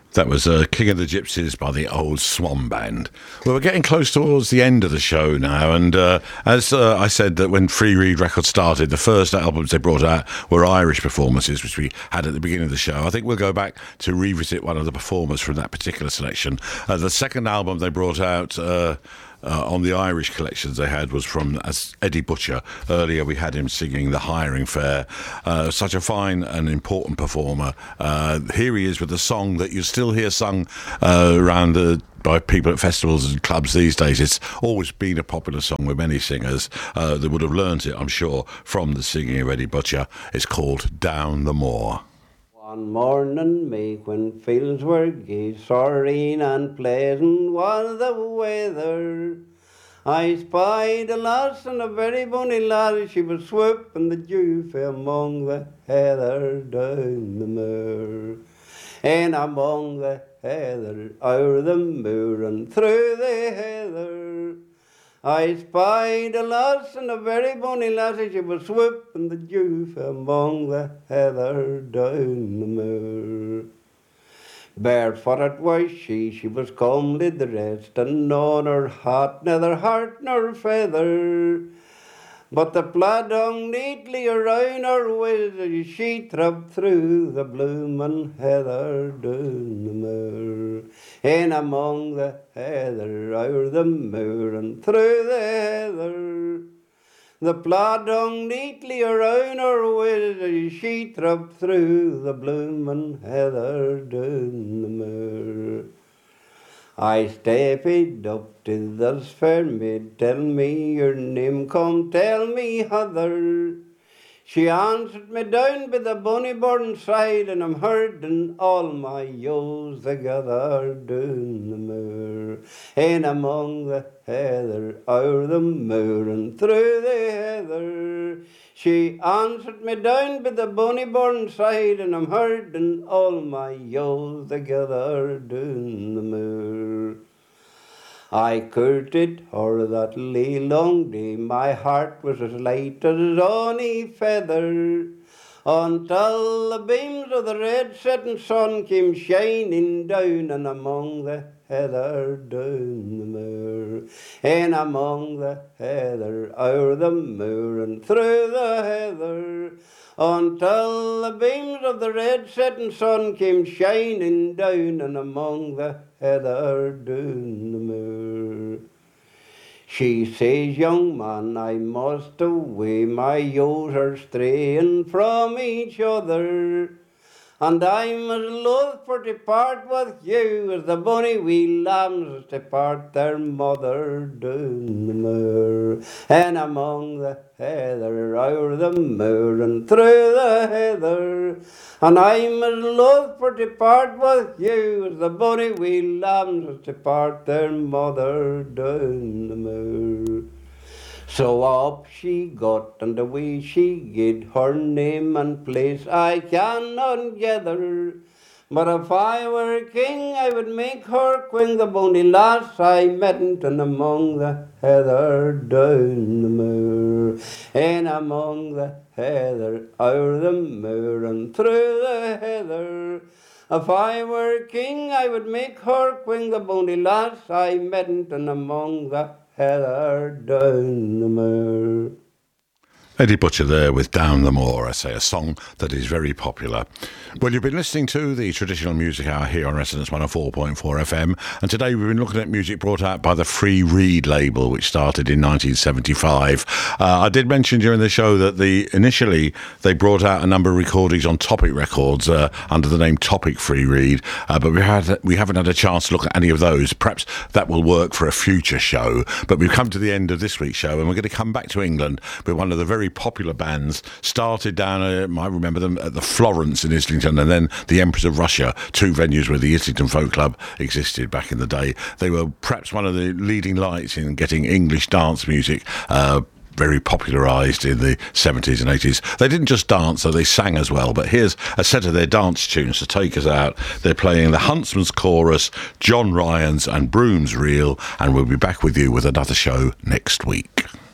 That was King of the Gypsies by the Old Swan Band. Well, we're getting close towards the end of the show now, and as I said, that when Free Reed Records started, the first albums they brought out were Irish performances, which we had at the beginning of the show. I think we'll go back to revisit one of the performers from that particular selection. The second album they brought out on the Irish collections they had was from Eddie Butcher. Earlier we had him singing The Hiring Fair. Such a fine and important performer. Here he is with a song that you still hear sung around by people at festivals and clubs these days. It's always been a popular song with many singers that would have learnt it, I'm sure, from the singing of Eddie Butcher. It's called Down the Moor. One morning, me, when fields were gay, serene and pleasant was the weather, I spied a lass and a very bonny lad. She was swooping the dew fell among the heather down the moor. And among the heather, o'er the moor and through the heather, I spied a lass and a very bonny lassie. She was swooping the dew among the heather down the moor. Barefooted was she was comely dressed, and on her hat neither heart nor feather, but the plaid hung neatly around her waist as she tramped through the bloomin' heather down the moor. And among the heather, o'er the moor and through the heather, the plaid hung neatly around her waist as she tramped through the bloomin' heather down the moor. I stepped up to this fair maid, tell me your name, come tell me Heather. She answered me down by the bonny burn side, and I'm herding all my ewes together down the moor. And among the heather, o'er the moor and through the heather, she answered me down by the bonny burn side, and I'm herding all my ewes together down the moor. I courted her that lay long day, my heart was as light as any feather, until the beams of the red setting sun came shining down and among the heather down the moor. And among the heather, o'er the moor and through the heather, until the beams of the red setting sun came shining down and among the heather down the moor. She says, young man, I must away, my ewes are straying from each other, and I'm as loath for to part with you as the bonny wee lambs depart their mother down the moor. And among the heather, o'er the moor and through the heather, and I'm as loath for to part with you as the bonny wee lambs depart their mother down the moor. So up she got, and away she gid, her name and place I cannot gather. But if I were king, I would make her queen, the bonny lass I metn't, and among the heather down the moor. And among the heather, o'er the moor and through the heather, if I were king, I would make her queen, the bonny lass I metn't, and among the heather down the moor. Eddie Butcher there with Down the Moor, I say, a song that is very popular. Well, you've been listening to the Traditional Music Hour here on Resonance 104.4 FM, and today we've been looking at music brought out by the Free Reed label, which started in 1975. I did mention during the show that initially they brought out a number of recordings on Topic Records under the name Topic Free Reed, but we haven't had a chance to look at any of those. Perhaps that will work for a future show, but we've come to the end of this week's show, and we're going to come back to England with one of the very popular bands, started down, I remember them, at the Florence in Islington, and then the Empress of Russia, two venues where the Islington Folk Club existed back in the day. They were perhaps one of the leading lights in getting English dance music very popularised in the 70s and 80s. They didn't just dance, though, they sang as well. But here's a set of their dance tunes to take us out. They're playing the Huntsman's Chorus, John Ryan's and Broom's Reel, and we'll be back with you with another show next week.